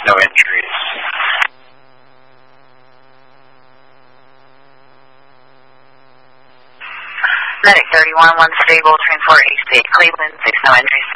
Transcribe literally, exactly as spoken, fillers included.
no injuries. Medic thirty-one, one stable, transport H C Cleveland, six no injuries.